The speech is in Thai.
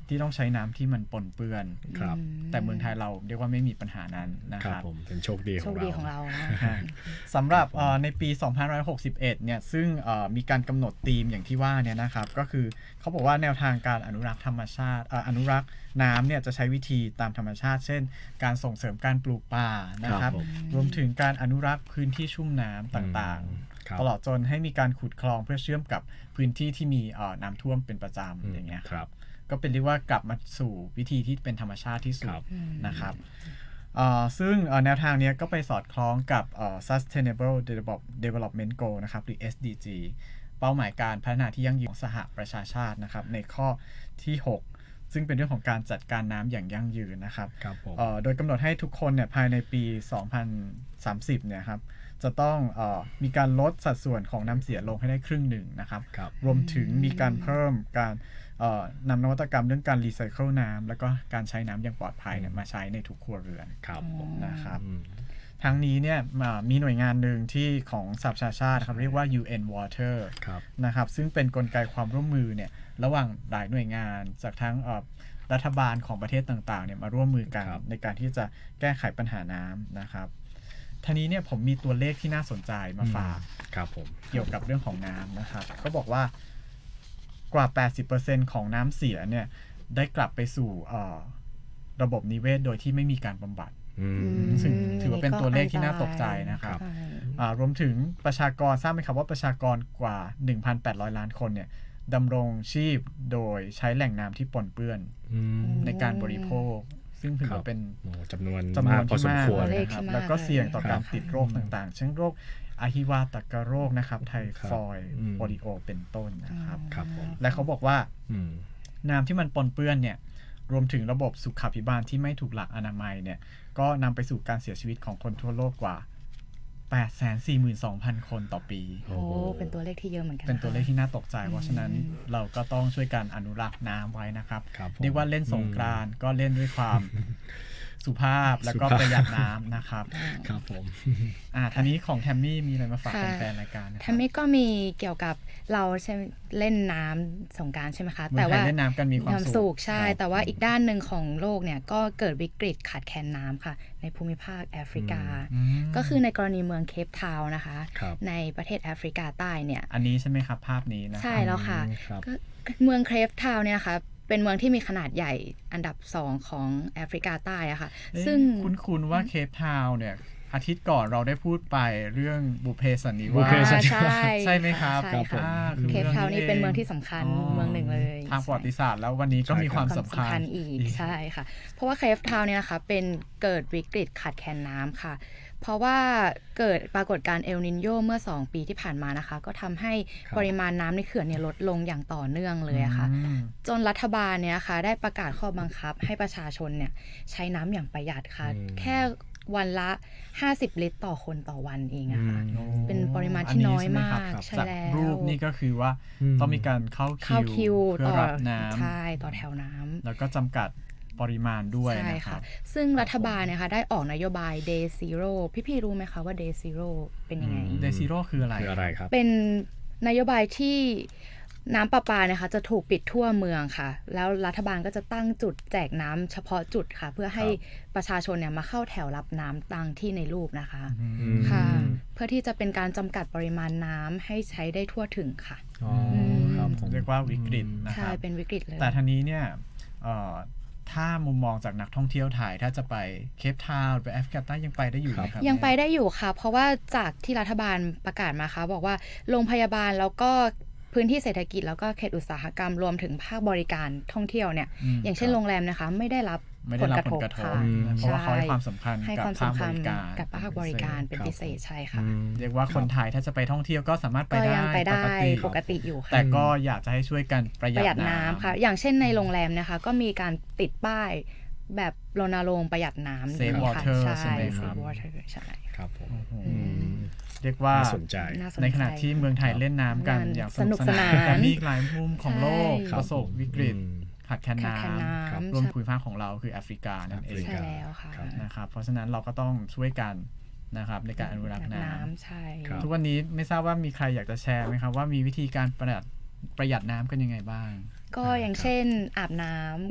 ที่ต้องใช้น้ำที่มันปนเปื้อนครับแต่เมืองไทยเราเรียกว่าไม่มีปัญหานั้นนะครับผมเป็นโชคดีของเราสำหรับในปี2561เนี่ยซึ่งมีการกำหนดธีมอย่างที่ว่าเนี่ยนะครับก็คือเขาบอกว่าแนวทางการอนุรักษ์ธรรมชาติอนุรักษ์น้ำเนี่ยจะใช้วิธีตามธรรมชาติเช่นการส่งเสริมการปลูกป่านะครับรวมถึงการอนุรักษ์พื้นที่ชุ่มน้ำต่างๆตลอดจนให้มีการขุดคลองเพื่อเชื่อมกับพื้นที่ที่มีน้ำท่วมเป็นประจำอย่างเงี้ยครับก็เป็นเรียกว่ากลับมาสู่วิธีที่เป็นธรรมชาติที่สุดนะครับซึ่งแนวทางนี้ก็ไปสอดคล้องกับSustainable Development Goal นะครับหรือ SDG เป้าหมายการพัฒนาที่ยั่งยืนของสหประชาชาตินะครับในข้อที่ 6 ซึ่งเป็นเรื่องของการจัดการน้ำอย่างยั่งยืนนะครับโดยกำหนดให้ทุกคนเนี่ยภายในปี 2030 เนี่ยครับจะต้องมีการลดสัดส่วนของน้ำเสียลงให้ได้ครึ่งหนึ่งนะครับรวมถึงมีการเพิ่มการนำนวัตกรรมเรื่องการรีไซเคิลน้ำแล้วก็การใช้น้ำอย่างปลอดภัยเนี่ยมาใช้ในทุกครัวเรือนนะครับทั้งนี้เนี่ยมีหน่วยงานหนึ่งที่ของสหประชาชาติครับเรียกว่า UN Water นะครับซึ่งเป็นกลไกความร่วมมือเนี่ยระหว่างหลายหน่วยงานจากทั้งรัฐบาลของประเทศต่างๆเนี่ยมาร่วมมือกันในการที่จะแก้ไขปัญหาน้ำนะครับทีนี้เนี่ยผมมีตัวเลขที่น่าสนใจมาฝากเกี่ยวกับเรื่องของน้ำนะครับก็บอกว่ากว่า 80% ของน้ำเสียเนี่ยได้กลับไปสู่ระบบนิเวศโดยที่ไม่มีการบำบัดซึ่งถือว่าเป็นตัวเลขที่น่าตกใจนะครับรวมถึงประชากรทราบไหมครับว่าประชากรกว่า 1,800 ล้านคนเนี่ยดำรงชีพโดยใช้แหล่งน้ำที่ปนเปื้อนในการบริโภคซึ่งถือว่าเป็นจำนวนที่มากพอสมควรนะครับแล้วก็เสี่ยงต่อการติดโรคต่างๆเช่นโรคอหิวาตกโรคนะครับไทฟอยด์โปลิโอเป็นต้นนะครับและเขาบอกว่าน้ำที่มันปนเปื้อนเนี่ยรวมถึงระบบสุขาภิบาลที่ไม่ถูกหลักอนามัยเนี่ยก็นำไปสู่การเสียชีวิตของคนทั่วโลกกว่า 842,000 คนต่อปีเป็นตัวเลขที่เยอะเหมือนกันเป็นตัวเลขที่น่าตกใจเพราะฉะนั้นเราก็ต้องช่วยกันอนุรักษ์น้ำไว้นะครับเรียกว่าเล่นสงกรานต์ก็เล่นด้วยความสุภาพแล้วก็ประหยัดน้ำนะครับครับผมทีนี้ของแทมมี่มีอะไรมาฝากแฟนๆรายการนะครับแทมมี่ก็มีเกี่ยวกับเราใช่เล่นน้ำสงกรานต์ใช่ไหมคะแต่ว่าเล่นน้ำกันมีความสุขใช่แต่ว่าอีกด้านหนึ่งของโลกเนี่ยก็เกิดวิกฤตขาดแคลนน้ำค่ะในภูมิภาคแอฟริกาก็คือในกรณีเมืองเคปทาวน์นะคะในประเทศแอฟริกาใต้เนี่ยอันนี้ใช่ไหมครับภาพนี้นะใช่แล้วค่ะก็เมืองเคปทาวน์เนี่ยค่ะเป็นเมืองที่มีขนาดใหญ่อันดับ2ของแอฟริกาใต้อะค่ะซึ่งคุ้นๆว่าเคปทาวน์เนี่ยอาทิตย์ก่อนเราได้พูดไปเรื่องบุพเพสันนิวาสใช่ไหมครับใช่ค่ะเคปทาวน์นี่เป็นเมืองที่สำคัญเมืองหนึ่งเลยทางประวัติศาสตร์แล้ววันนี้ก็มีความสำคัญอีกใช่ค่ะเพราะว่าเคปทาวน์เนี่ยนะคะเป็นเกิดวิกฤตขาดแคลนน้ำค่ะเพราะว่าเกิดปรากฏการณ์เอลนิโญเมื่อ2ปีที่ผ่านมานะคะก็ทำให้ปริมาณน้ำในเขื่อนเนี่ยลดลงอย่างต่อเนื่องเลยค่ะจนรัฐบาลเนี่ยค่ะได้ประกาศข้อบังคับให้ประชาชนเนี่ยใช้น้ำอย่างประหยัดค่ะแค่วันละ50 ลิตรต่อคนต่อวันเองอะค่ะเป็นปริมาณที่น้อยมากใช่แล้วรูปนี่ก็คือว่าต้องมีการเข้าคิวเพื่อรับน้ำใช่ต่อแถวน้ำแล้วก็จำกัดปริมาณด้วยนะครับซึ่งรัฐบาลเนี่ยค่ะได้ออกนโยบาย Day Zero พี่รู้ไหมคะว่า Day Zero เป็นยังไง Day Zero คืออะไรครับเป็นนโยบายที่น้ำประปานะคะจะถูกปิดทั่วเมืองค่ะแล้วรัฐบาลก็จะตั้งจุดแจกน้ำเฉพาะจุดค่ะเพื่อให้ประชาชนเนี่ยมาเข้าแถวรับน้ำตามที่ในรูปนะคะค่ะเพื่อที่จะเป็นการจำกัดปริมาณน้ำให้ใช้ได้ทั่วถึงค่ะเรียกว่าวิกฤตนะครับใช่เป็นวิกฤตเลยแต่ทีนี้เนี่ยถ้ามุมมองจากนักท่องเที่ยวไทยถ้าจะไปเคปทาวน์ไปแอฟริกาใต้ยังไปได้อยู่ไหมครับยังไปได้อยู่ค่ะเพราะว่าจากที่รัฐบาลประกาศมาค่ะบอกว่าโรงพยาบาลแล้วก็พื้นที่เศรษฐกิจแล้วก็เขตอุตสาหกรรมรวมถึงภาคบริการท่องเที่ยวเนี่ยอย่างเช่นโรงแรมนะคะไม่ได้รับผลกระทบค่ะเพราะว่าเขาให้ความสำคัญกับภาคบริการเป็นพิเศษใช่ค่ะเรียกว่าคนไทยถ้าจะไปท่องเที่ยวก็สามารถไปได้ปกติอยู่ค่ะแต่ก็อยากจะให้ช่วยกันประหยัดน้ำค่ะอย่างเช่นในโรงแรมนะคะก็มีการติดป้ายแบบรณรงค์ประหยัดน้ำ Save Water ใช่ไหมครับ Save Water ใช่ครับผมเรียกว่าในขณะที่เมืองไทยเล่นน้ำกันอย่างสนุกสนานแต่มีหลายมุมของโลกประสบวิกฤตขาดแคลนน้ำรวมภูมิภาคของเราคือแอฟริกานั่นเองนะครับเพราะฉะนั้นเราก็ต้องช่วยกันนะครับในการอนุรักษ์น้ำทุกวันนี้ไม่ทราบว่ามีใครอยากจะแชร์ไหมครับว่ามีวิธีการประหยัดน้ำกันยังไงบ้างก็อย่างเช่นอาบน้ำ